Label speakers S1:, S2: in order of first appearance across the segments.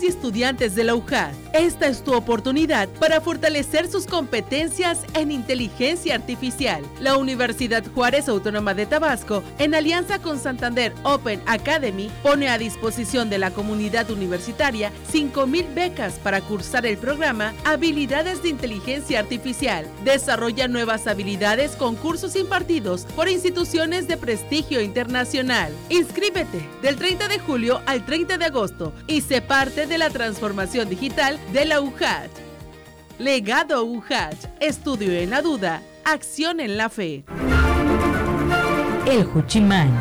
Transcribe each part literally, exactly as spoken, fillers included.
S1: y estudiantes de la U J A T. Esta es tu oportunidad para fortalecer sus competencias en inteligencia artificial. La Universidad Juárez Autónoma de Tabasco, en alianza con Santander Open Academy, pone a disposición de la comunidad universitaria cinco mil becas para cursar el programa Habilidades de Inteligencia Artificial. Desarrolla nuevas habilidades con cursos impartidos por instituciones de prestigio internacional. Inscríbete del treinta de julio al treinta de agosto y sé parte de la transformación digital de la U J A T. Legado U J A T. Estudio en la duda, acción en la fe.
S2: El Juchimán,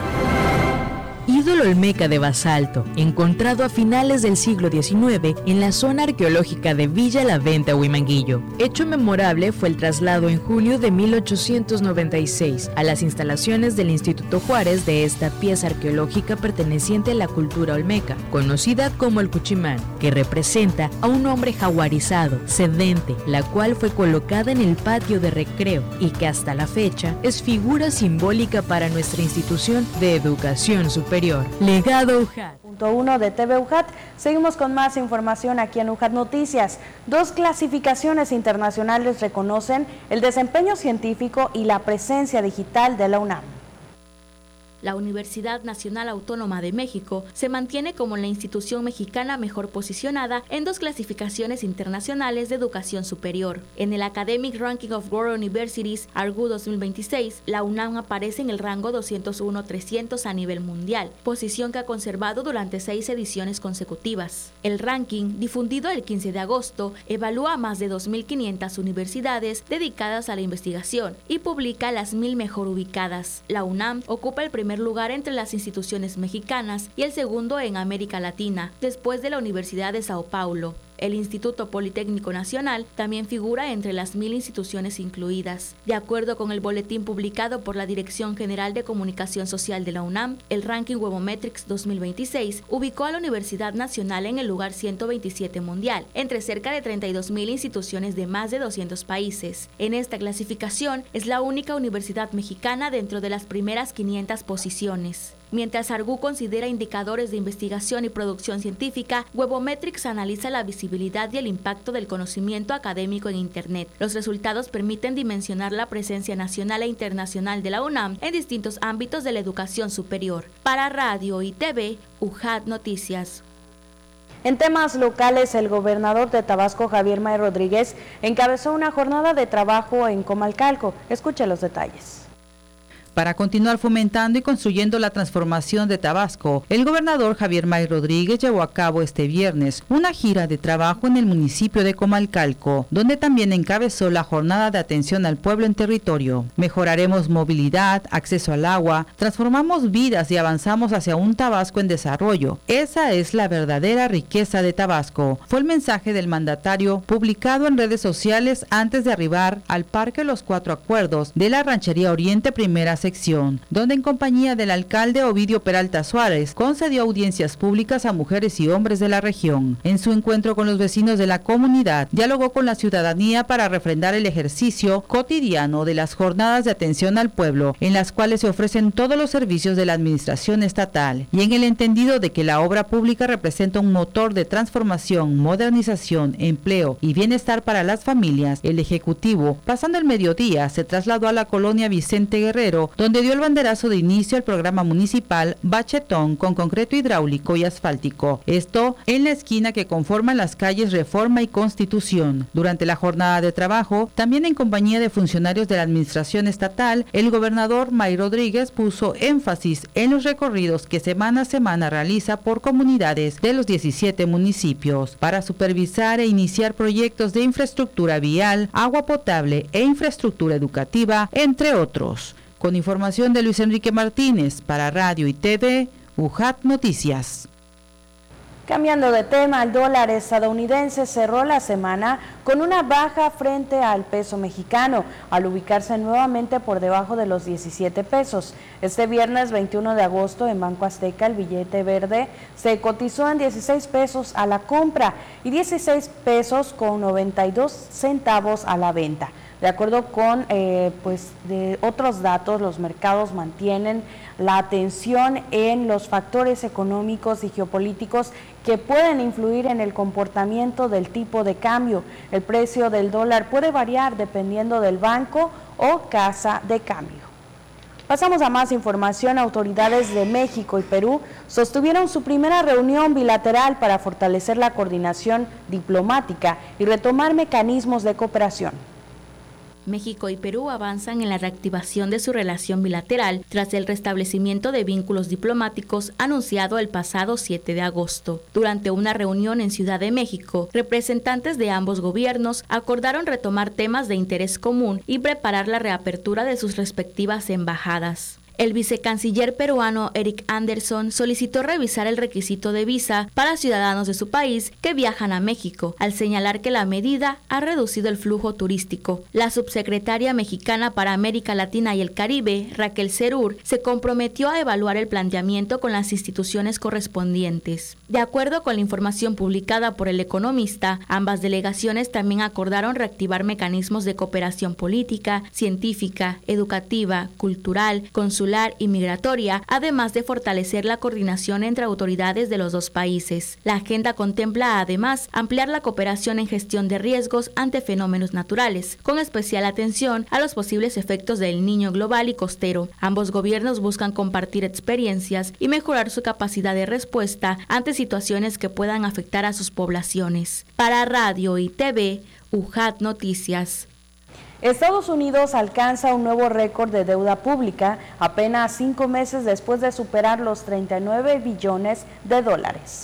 S2: ídolo olmeca de basalto, encontrado a finales del siglo diecinueve en la zona arqueológica de Villa La Venta, Huimanguillo. Hecho memorable fue el traslado en julio de mil ochocientos noventa y seis a las instalaciones del Instituto Juárez de esta pieza arqueológica perteneciente a la cultura olmeca, conocida como el Juchimán, que representa a un hombre jaguarizado, sedente, la cual fue colocada en el patio de recreo y que hasta la fecha es figura simbólica para nuestra institución de educación superior. Legado U J A T.
S3: Punto uno de T V U J A T. Seguimos con más información aquí en U J A T Noticias. Dos clasificaciones internacionales reconocen el desempeño científico y la presencia digital de la UNAM.
S4: La Universidad Nacional Autónoma de México se mantiene como la institución mexicana mejor posicionada en dos clasificaciones internacionales de educación superior. En el Academic Ranking of World Universities, A R G U dos mil veintiséis, la UNAM aparece en el rango doscientos uno trescientos a nivel mundial, posición que ha conservado durante seis ediciones consecutivas. El ranking, difundido el quince de agosto, evalúa a más de dos mil quinientas universidades dedicadas a la investigación y publica las mil mejor ubicadas. La UNAM ocupa el primer lugar entre las instituciones mexicanas y el segundo en América Latina, después de la Universidad de Sao Paulo. El Instituto Politécnico Nacional también figura entre las mil instituciones incluidas. De acuerdo con el boletín publicado por la Dirección General de Comunicación Social de la UNAM, el ranking Webometrics dos mil veintiséis ubicó a la Universidad Nacional en el lugar ciento veintisiete mundial, entre cerca de treinta y dos mil instituciones de más de doscientos países. En esta clasificación, es la única universidad mexicana dentro de las primeras quinientas posiciones. Mientras A R G U considera indicadores de investigación y producción científica, Webometrics analiza la visibilidad y el impacto del conocimiento académico en Internet. Los resultados permiten dimensionar la presencia nacional e internacional de la UNAM en distintos ámbitos de la educación superior. Para Radio y T V, U J A T Noticias.
S3: En temas locales, el gobernador de Tabasco, Javier May Rodríguez, encabezó una jornada de trabajo en Comalcalco. Escuche los detalles.
S5: Para continuar fomentando y construyendo la transformación de Tabasco, el gobernador Javier May Rodríguez llevó a cabo este viernes una gira de trabajo en el municipio de Comalcalco, donde también encabezó la jornada de atención al pueblo en territorio. Mejoraremos movilidad, acceso al agua, transformamos vidas y avanzamos hacia un Tabasco en desarrollo. Esa es la verdadera riqueza de Tabasco, fue el mensaje del mandatario publicado en redes sociales antes de arribar al Parque Los Cuatro Acuerdos de la Ranchería Oriente Primera Sección, donde en compañía del alcalde Ovidio Peralta Suárez concedió audiencias públicas a mujeres y hombres de la región. En su encuentro con los vecinos de la comunidad, dialogó con la ciudadanía para refrendar el ejercicio cotidiano de las jornadas de atención al pueblo, en las cuales se ofrecen todos los servicios de la administración estatal, y en el entendido de que la obra pública representa un motor de transformación, modernización, empleo y bienestar para las familias. El Ejecutivo, pasando el mediodía, se trasladó a la colonia Vicente Guerrero, donde dio el banderazo de inicio al programa municipal Bachetón con concreto hidráulico y asfáltico. Esto en la esquina que conforman las calles Reforma y Constitución. Durante la jornada de trabajo, también en compañía de funcionarios de la administración estatal, el gobernador May Rodríguez puso énfasis en los recorridos que semana a semana realiza por comunidades de los diecisiete municipios para supervisar e iniciar proyectos de infraestructura vial, agua potable e infraestructura educativa, entre otros. Con información de Luis Enrique Martínez para Radio y T V, U J A T Noticias.
S3: Cambiando de tema, el dólar estadounidense cerró la semana con una baja frente al peso mexicano, al ubicarse nuevamente por debajo de los diecisiete pesos. Este viernes veintiuno de agosto en Banco Azteca el billete verde se cotizó en dieciséis pesos a la compra y dieciséis pesos con noventa y dos centavos a la venta. De acuerdo con eh, pues, de otros datos, los mercados mantienen la atención en los factores económicos y geopolíticos que pueden influir en el comportamiento del tipo de cambio. El precio del dólar puede variar dependiendo del banco o casa de cambio. Pasamos a más información. Autoridades de México y Perú sostuvieron su primera reunión bilateral para fortalecer la coordinación diplomática y retomar mecanismos de cooperación.
S4: México y Perú avanzan en la reactivación de su relación bilateral tras el restablecimiento de vínculos diplomáticos anunciado el pasado siete de agosto. Durante una reunión en Ciudad de México, representantes de ambos gobiernos acordaron retomar temas de interés común y preparar la reapertura de sus respectivas embajadas. El vicecanciller peruano Eric Anderson solicitó revisar el requisito de visa para ciudadanos de su país que viajan a México, al señalar que la medida ha reducido el flujo turístico. La subsecretaria mexicana para América Latina y el Caribe, Raquel Serur, se comprometió a evaluar el planteamiento con las instituciones correspondientes. De acuerdo con la información publicada por El Economista, ambas delegaciones también acordaron reactivar mecanismos de cooperación política, científica, educativa, cultural, consular y migratoria, además de fortalecer la coordinación entre autoridades de los dos países. La agenda contempla además ampliar la cooperación en gestión de riesgos ante fenómenos naturales, con especial atención a los posibles efectos del Niño global y costero. Ambos gobiernos buscan compartir experiencias y mejorar su capacidad de respuesta ante situaciones que puedan afectar a sus poblaciones. Para Radio y T V, U J A T Noticias.
S3: Estados Unidos alcanza un nuevo récord de deuda pública apenas cinco meses después de superar los treinta y nueve billones de dólares.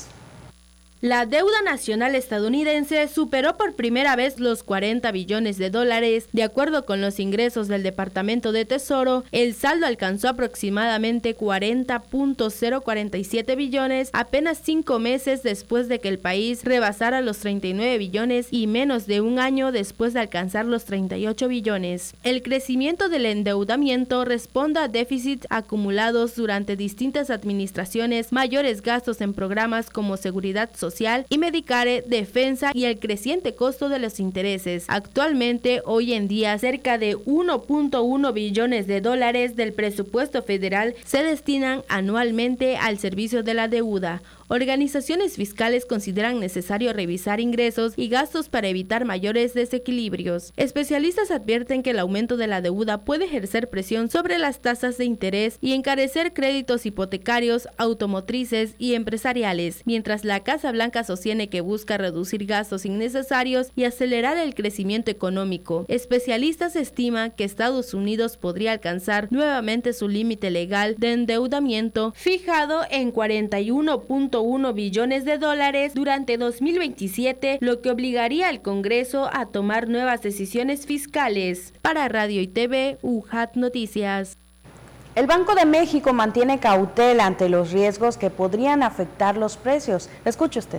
S6: La deuda nacional estadounidense superó por primera vez los cuarenta billones de dólares. De acuerdo con los ingresos del Departamento de Tesoro, el saldo alcanzó aproximadamente cuarenta punto cero cuarenta y siete billones apenas cinco meses después de que el país rebasara los treinta y nueve billones y menos de un año después de alcanzar los treinta y ocho billones. El crecimiento del endeudamiento responde a déficits acumulados durante distintas administraciones, mayores gastos en programas como seguridad social Social y Medicare, defensa y el creciente costo de los intereses. Actualmente, hoy en día, cerca de uno punto uno billones de dólares del presupuesto federal se destinan anualmente al servicio de la deuda. Organizaciones fiscales consideran necesario revisar ingresos y gastos para evitar mayores desequilibrios. Especialistas advierten que el aumento de la deuda puede ejercer presión sobre las tasas de interés y encarecer créditos hipotecarios, automotrices y empresariales, mientras la Casa Blanca sostiene que busca reducir gastos innecesarios y acelerar el crecimiento económico. Especialistas estiman que Estados Unidos podría alcanzar nuevamente su límite legal de endeudamiento, fijado en cuarenta y uno punto uno billones de dólares durante dos mil veintisiete, lo que obligaría al Congreso a tomar nuevas decisiones fiscales. Para Radio y T V, U J A T Noticias.
S3: El Banco de México mantiene cautela ante los riesgos que podrían afectar los precios. Escuche usted.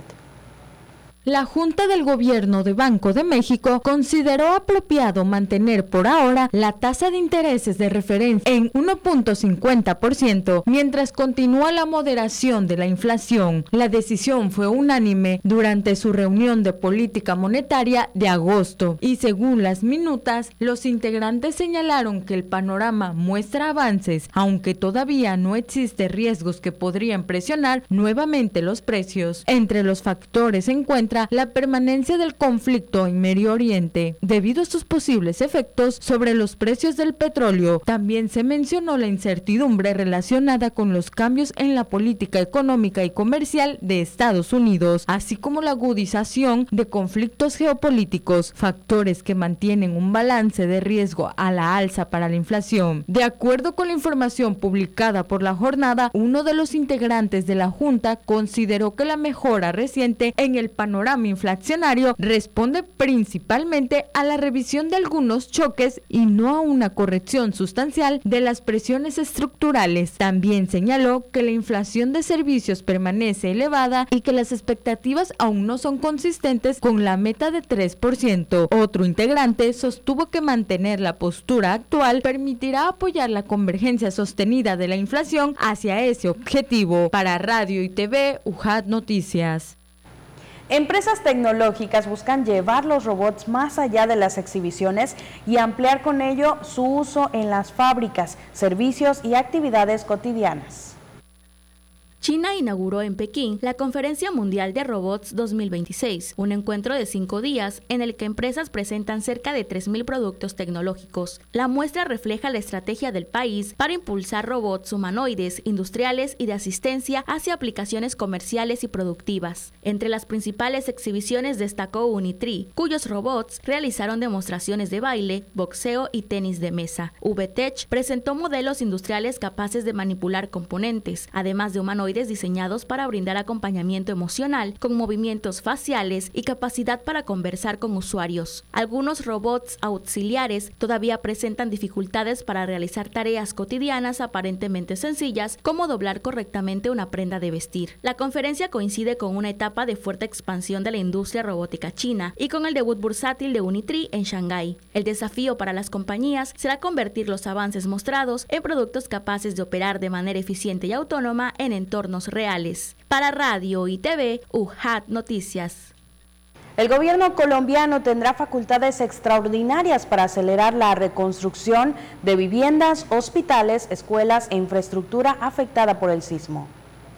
S2: La Junta del Gobierno de Banco de México consideró apropiado mantener por ahora la tasa de intereses de referencia en uno punto cincuenta por ciento mientras continúa la moderación de la inflación. La decisión fue unánime durante su reunión de política monetaria de agosto y según las minutas, los integrantes señalaron que el panorama muestra avances, aunque todavía no existe riesgos que podrían presionar nuevamente los precios. Entre los factores se encuentra la permanencia del conflicto en Medio Oriente, debido a sus posibles efectos sobre los precios del petróleo. También se mencionó la incertidumbre relacionada con los cambios en la política económica y comercial de Estados Unidos, así como la agudización de conflictos geopolíticos, factores que mantienen un balance de riesgo a la alza para la inflación. De acuerdo con la información publicada por la jornada, uno de los integrantes de la Junta consideró que la mejora reciente en el panorama inflacionario responde principalmente a la revisión de algunos choques y no a una corrección sustancial de las presiones estructurales. También señaló que la inflación de servicios permanece elevada y que las expectativas aún no son consistentes con la meta de tres por ciento. Otro integrante sostuvo que mantener la postura actual permitirá apoyar la convergencia sostenida de la inflación hacia ese objetivo. Para Radio y T V, U J A T Noticias.
S3: Empresas tecnológicas buscan llevar los robots más allá de las exhibiciones y ampliar con ello su uso en las fábricas, servicios y actividades cotidianas.
S4: China inauguró en Pekín la Conferencia Mundial de Robots dos mil veintiséis, un encuentro de cinco días en el que empresas presentan cerca de tres mil productos tecnológicos. La muestra refleja la estrategia del país para impulsar robots humanoides, industriales y de asistencia hacia aplicaciones comerciales y productivas. Entre las principales exhibiciones destacó Unitree, cuyos robots realizaron demostraciones de baile, boxeo y tenis de mesa. VTech presentó modelos industriales capaces de manipular componentes, además de humanoides diseñados para brindar acompañamiento emocional con movimientos faciales y capacidad para conversar con usuarios. Algunos robots auxiliares todavía presentan dificultades para realizar tareas cotidianas aparentemente sencillas, como doblar correctamente una prenda de vestir. La conferencia coincide con una etapa de fuerte expansión de la industria robótica china y con el debut bursátil de Unitree en Shanghái. El desafío para las compañías será convertir los avances mostrados en productos capaces de operar de manera eficiente y autónoma en entornos reales. Para Radio y T V, U J A T Noticias.
S3: El gobierno colombiano tendrá facultades extraordinarias para acelerar la reconstrucción de viviendas, hospitales, escuelas e infraestructura afectada por el sismo.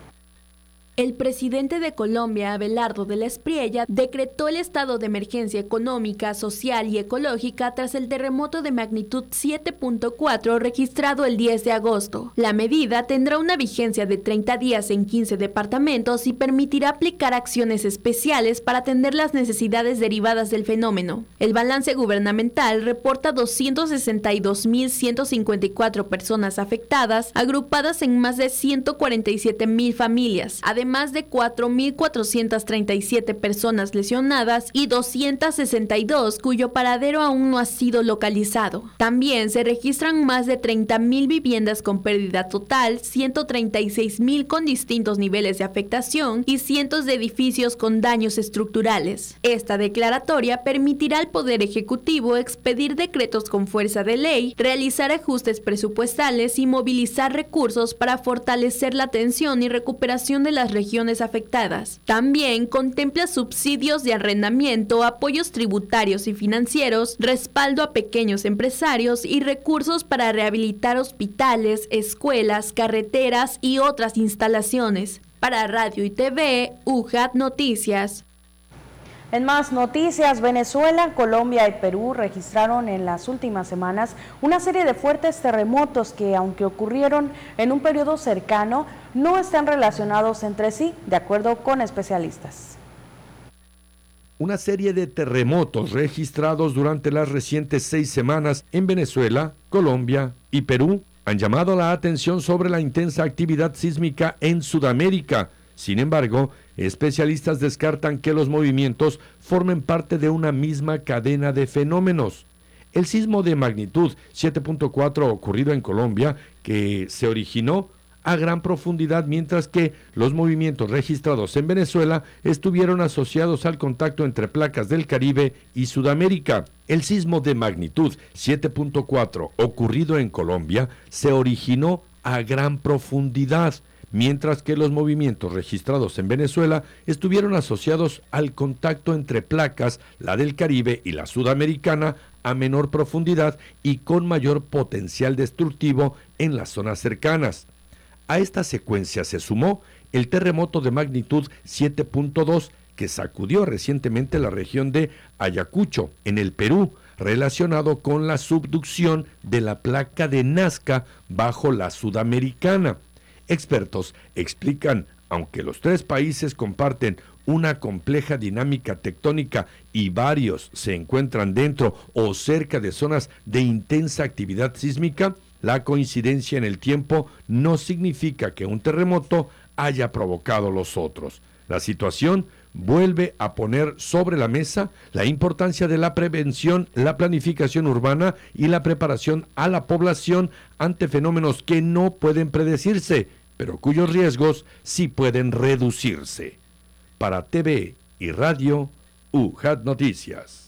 S6: El presidente de Colombia, Abelardo de la Espriella, decretó el estado de emergencia económica, social y ecológica tras el terremoto de magnitud siete punto cuatro registrado el diez de agosto. La medida tendrá una vigencia de treinta días en quince departamentos y permitirá aplicar acciones especiales para atender las necesidades derivadas del fenómeno. El balance gubernamental reporta doscientas sesenta y dos mil ciento cincuenta y cuatro personas afectadas, agrupadas en más de ciento cuarenta y siete mil familias, además más de cuatro mil cuatrocientas treinta y siete personas lesionadas y doscientas sesenta y dos cuyo paradero aún no ha sido localizado. También se registran más de treinta mil viviendas con pérdida total, ciento treinta y seis mil con distintos niveles de afectación y cientos de edificios con daños estructurales. Esta declaratoria permitirá al Poder Ejecutivo expedir decretos con fuerza de ley, realizar ajustes presupuestales y movilizar recursos para fortalecer la atención y recuperación de las regiones afectadas. También contempla subsidios de arrendamiento, apoyos tributarios y financieros, respaldo a pequeños empresarios y recursos para rehabilitar hospitales, escuelas, carreteras y otras instalaciones. Para Radio y T V, U J A T Noticias.
S3: En más noticias, Venezuela, Colombia y Perú registraron en las últimas semanas una serie de fuertes terremotos que, aunque ocurrieron en un periodo cercano, no están relacionados entre sí, de acuerdo con especialistas.
S7: Una serie de terremotos registrados durante las recientes seis semanas en Venezuela, Colombia y Perú han llamado la atención sobre la intensa actividad sísmica en Sudamérica. Sin embargo, especialistas descartan que los movimientos formen parte de una misma cadena de fenómenos. El sismo de magnitud siete punto cuatro ocurrido en Colombia, que se originó a gran profundidad, mientras que los movimientos registrados en Venezuela estuvieron asociados al contacto entre placas del Caribe y Sudamérica. El sismo de magnitud siete punto cuatro ocurrido en Colombia se originó a gran profundidad, mientras que los movimientos registrados en Venezuela estuvieron asociados al contacto entre placas, la del Caribe y la sudamericana, a menor profundidad y con mayor potencial destructivo en las zonas cercanas. A esta secuencia se sumó el terremoto de magnitud siete punto dos que sacudió recientemente la región de Ayacucho, en el Perú, relacionado con la subducción de la placa de Nazca bajo la sudamericana. Expertos explican, aunque los tres países comparten una compleja dinámica tectónica y varios se encuentran dentro o cerca de zonas de intensa actividad sísmica, la coincidencia en el tiempo no significa que un terremoto haya provocado los otros. La situación vuelve a poner sobre la mesa la importancia de la prevención, la planificación urbana y la preparación a la población ante fenómenos que no pueden predecirse, pero cuyos riesgos sí pueden reducirse. Para T V y Radio, U J A T Noticias.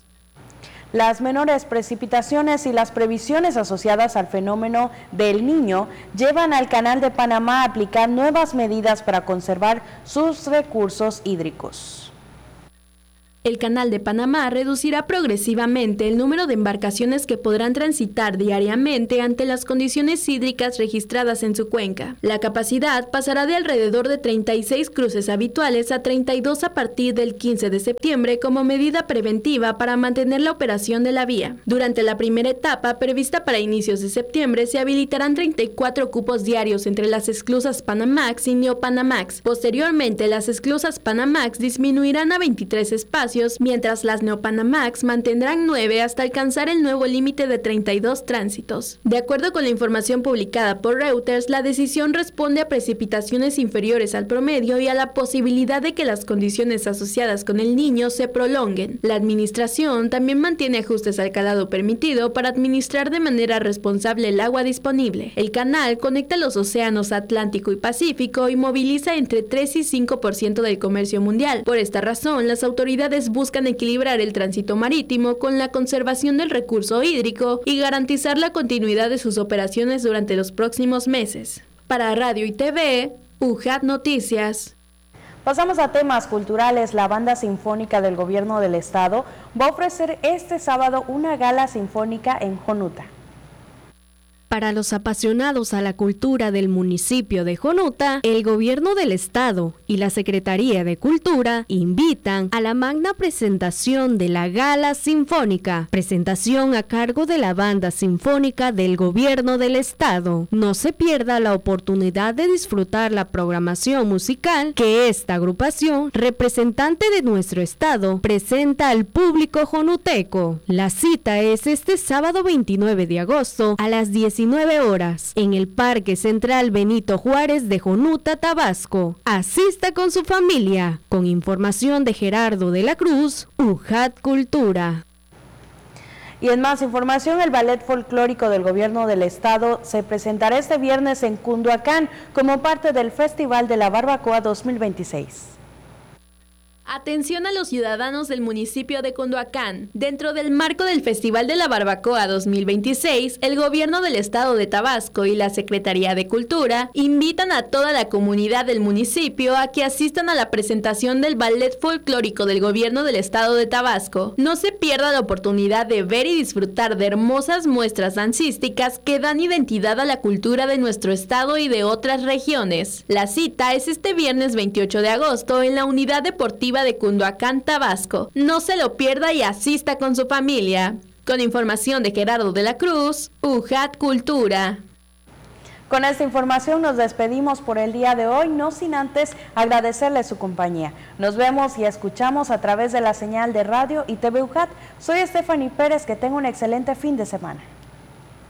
S3: Las menores precipitaciones y las previsiones asociadas al fenómeno del Niño llevan al Canal de Panamá a aplicar nuevas medidas para conservar sus recursos hídricos.
S6: El Canal de Panamá reducirá progresivamente el número de embarcaciones que podrán transitar diariamente ante las condiciones hídricas registradas en su cuenca. La capacidad pasará de alrededor de treinta y seis cruces habituales a treinta y dos a partir del quince de septiembre como medida preventiva para mantener la operación de la vía. Durante la primera etapa, prevista para inicios de septiembre, se habilitarán treinta y cuatro cupos diarios entre las esclusas Panamax y Neopanamax. Posteriormente, las esclusas Panamax disminuirán a veintitrés espacios, mientras las Neopanamax mantendrán nueve hasta alcanzar el nuevo límite de treinta y dos tránsitos. De acuerdo con la información publicada por Reuters, la decisión responde a precipitaciones inferiores al promedio y a la posibilidad de que las condiciones asociadas con el Niño se prolonguen. La administración también mantiene ajustes al calado permitido para administrar de manera responsable el agua disponible. El canal conecta los océanos Atlántico y Pacífico y moviliza entre tres y cinco por ciento del comercio mundial. Por esta razón, las autoridades buscan equilibrar el tránsito marítimo con la conservación del recurso hídrico y garantizar la continuidad de sus operaciones durante los próximos meses. Para Radio y T V, U J A T Noticias.
S3: Pasamos a temas culturales. La Banda Sinfónica del Gobierno del Estado va a ofrecer este sábado una gala sinfónica en Jonuta.
S8: Para los apasionados a la cultura del municipio de Jonuta, el Gobierno del Estado y la Secretaría de Cultura invitan a la magna presentación de la Gala Sinfónica, presentación a cargo de la Banda Sinfónica del Gobierno del Estado. No se pierda la oportunidad de disfrutar la programación musical que esta agrupación, representante de nuestro estado, presenta al público jonuteco. La cita es este sábado veintinueve de agosto a las diecinueve horas en el Parque Central Benito Juárez de Jonuta, Tabasco. Asista con su familia. Con información de Gerardo de la Cruz, U J A T Cultura.
S3: Y en más información, el Ballet Folclórico del Gobierno del Estado se presentará este viernes en Cunduacán como parte del Festival de la Barbacoa dos mil veintiséis.
S6: Atención a los ciudadanos del municipio de Cunduacán. Dentro del marco del Festival de la Barbacoa dos mil veintiséis, el Gobierno del Estado de Tabasco y la Secretaría de Cultura invitan a toda la comunidad del municipio a que asistan a la presentación del Ballet Folclórico del Gobierno del Estado de Tabasco. No se pierda la oportunidad de ver y disfrutar de hermosas muestras dancísticas que dan identidad a la cultura de nuestro estado y de otras regiones. La cita es este viernes veintiocho de agosto en la Unidad Deportiva de Cunduacán, Tabasco. No se lo pierda y asista con su familia. Con información de Gerardo de la Cruz, U J A T Cultura.
S3: Con esta información nos despedimos por el día de hoy, no sin antes agradecerle su compañía. Nos vemos y escuchamos a través de la señal de radio y T V U J A T. Soy Stephanie Pérez, que tenga un excelente fin de semana.